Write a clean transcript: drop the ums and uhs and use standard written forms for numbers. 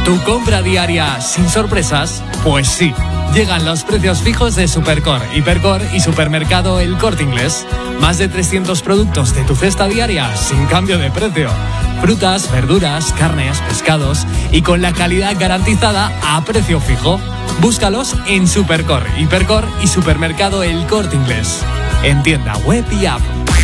¿Tu compra diaria sin sorpresas? Pues sí. Llegan los precios fijos de Supercor, Hipercor y Supermercado El Corte Inglés. Más de 300 productos de tu cesta diaria sin cambio de precio. Frutas, verduras, carnes, pescados y con la calidad garantizada a precio fijo. Búscalos en Supercor, Hipercor y Supermercado El Corte Inglés. En tienda web y app.